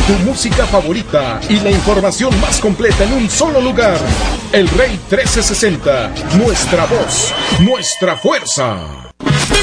tu música favorita y la información más completa en un solo lugar. El Rey 1360, nuestra voz, nuestra fuerza.